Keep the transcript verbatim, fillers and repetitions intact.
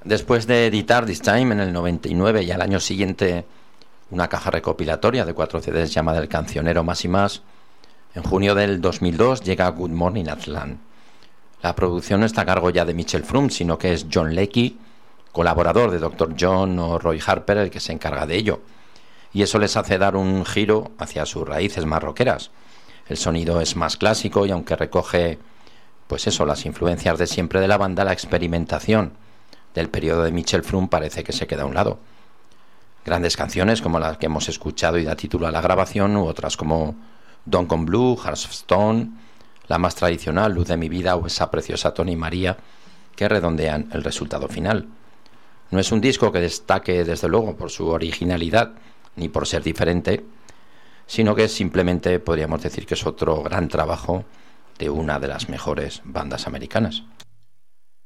Después de editar This Time en el noventa y nueve y al año siguiente una caja recopilatoria de cuatro C Ds llamada El Cancionero Más y Más, en junio del dos mil dos llega Good Morning Athlan. La producción no está a cargo ya de Mitchell Froom, sino que es John Leckie, colaborador de doctor John o Roy Harper, el que se encarga de ello. Y eso les hace dar un giro hacia sus raíces más rockeras. El sonido es más clásico y aunque recoge, pues eso, las influencias de siempre de la banda, la experimentación del periodo de Mitchell Froom parece que se queda a un lado. Grandes canciones como las que hemos escuchado y da título a la grabación, u otras como Don't Come Blue, Hearts of Stone, la más tradicional, Luz de mi vida, o esa preciosa Tony María, que redondean el resultado final. No es un disco que destaque desde luego por su originalidad ni por ser diferente, sino que simplemente podríamos decir que es otro gran trabajo de una de las mejores bandas americanas.